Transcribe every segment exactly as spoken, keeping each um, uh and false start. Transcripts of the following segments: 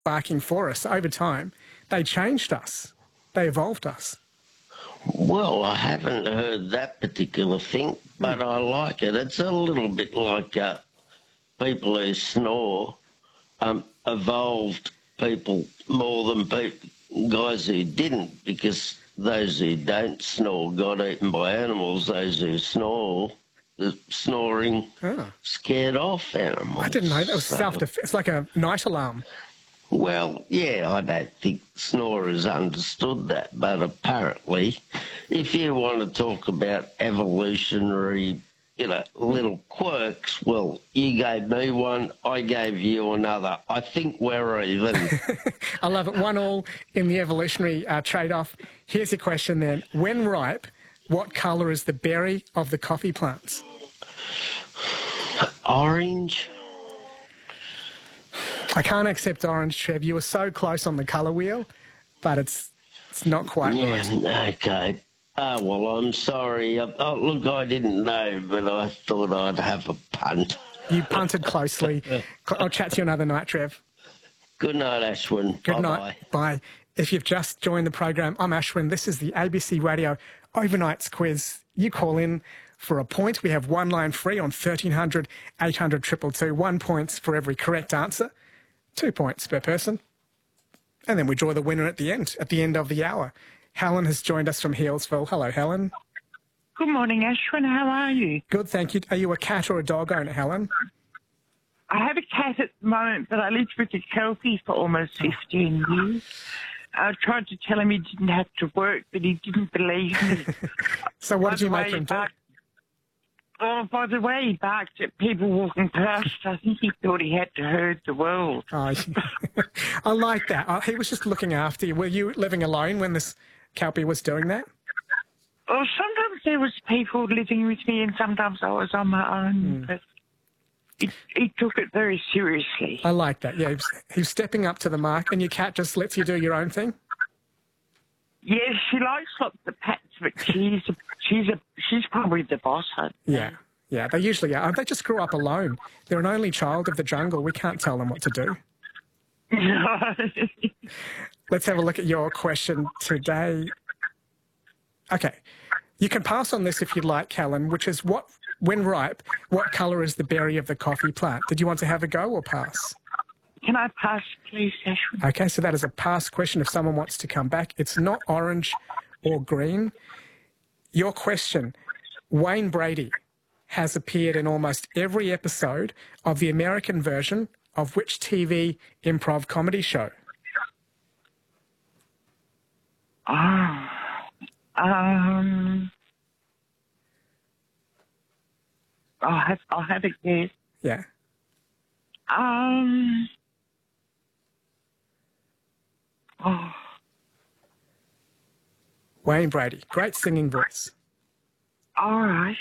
barking for us over time. They changed us. They evolved us. Well, I haven't heard that particular thing, but mm. I like it. It's a little bit like uh, people who snore um, evolved people more than people, guys who didn't, because those who don't snore got eaten by animals. Those who snore, the snoring oh. scared off animals. I didn't know that was so, self-defense. It's like a night alarm. Well, yeah, I don't think snorers understood that, but apparently, if you want to talk about evolutionary, you know, little quirks, well, you gave me one, I gave you another. I think we're even. I love it. One all in the evolutionary uh, trade-off. Here's your question then. When ripe, what colour is the berry of the coffee plants? Orange. I can't accept orange, Trev. You were so close on the colour wheel, but it's it's not quite yeah, right. Okay. Oh, well, I'm sorry. Oh, look, I didn't know, but I thought I'd have a punt. You punted closely. I'll chat to you another night, Trev. Good night, Ashwin. Good Bye-bye. night. Bye. If you've just joined the program, I'm Ashwin. This is the A B C Radio Overnights Quiz. You call in for a point. We have one line free on thirteen hundred, eight hundred, two two two. One point for every correct answer. Two points per person. And then we draw the winner at the end, at the end of the hour. Helen has joined us from Healesville. Hello, Helen. Good morning, Ashwin. How are you? Good, thank you. Are you a cat or a dog owner, Helen? I have a cat at the moment, but I lived with a Kelpie for almost fifteen years. I tried to tell him he didn't have to work, but he didn't believe me. So what did you make him do? Oh, by the way, he barked at people walking past. I think he thought he had to herd the world. Oh, I like that. Oh, he was just looking after you. Were you living alone when this Kelpie was doing that? Well, sometimes there was people living with me and sometimes I was on my own. Mm. But he, he took it very seriously. I like that, yeah. He was, he was stepping up to the mark, and your cat just lets you do your own thing? Yes, she likes lots of pets, but she's a, she's a, she's probably the boss. Yeah, yeah, they usually are. They just grew up alone. They're an only child of the jungle. We can't tell them what to do. No. Let's have a look at your question today. Okay, you can pass on this if you'd like, Helen, which is what, when ripe, what colour is the berry of the coffee plant? Did you want to have a go or pass? Can I pass, please, Ashwin? Okay, so that is a pass question if someone wants to come back. It's not orange or green. Your question, Wayne Brady has appeared in almost every episode of the American version of which T V improv comedy show? Oh, um, I'll have, I'll have a guess. Yeah. Um... Oh. Wayne Brady, great singing voice. All right.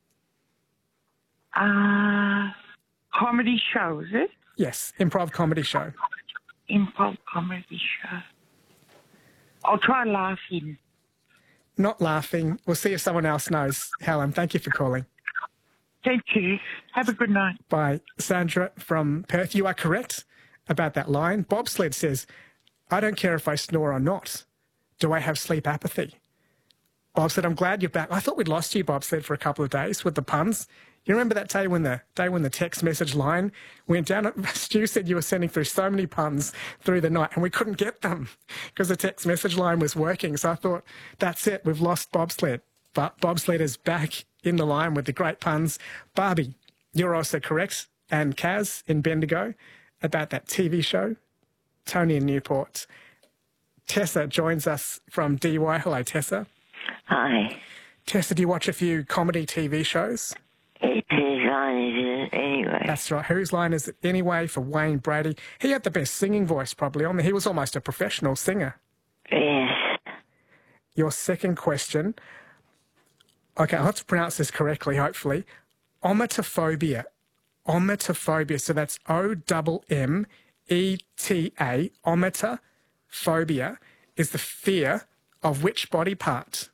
Uh, comedy show, is it? Yes, improv comedy show. Improv comedy show. I'll try laughing. Not laughing. We'll see if someone else knows. Helen, thank you for calling. Thank you. Have a good night. Bye. Sandra from Perth, you are correct about that line. Bobsled says, I don't care if I snore or not. Do I have sleep apathy? Bob said, I'm glad you're back. I thought we'd lost you, Bob said, for a couple of days with the puns. You remember that day when the day when the text message line went down? Stu said you were sending through so many puns through the night and we couldn't get them because the text message line was working. So I thought, that's it, we've lost Bobsled. But Bobsled is back in the line with the great puns. Barbie, you're also correct. And Kaz in Bendigo about that T V show. Tony in Newport. Tessa joins us from D Y. Hello, Tessa. Hi. Tessa, do you watch a few comedy T V shows? It is on it anyway. That's right. Whose line is it anyway for Wayne Brady? He had the best singing voice probably on there. He was almost a professional singer. Yes. Your second question. Okay, let's pronounce this correctly, hopefully. Ometophobia. Ometophobia. So that's O M M E T A. Ometophobia is the fear of which body part?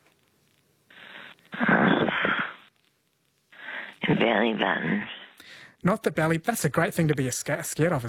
Uh, belly button. Not the belly. That's a great thing to be sca- scared of as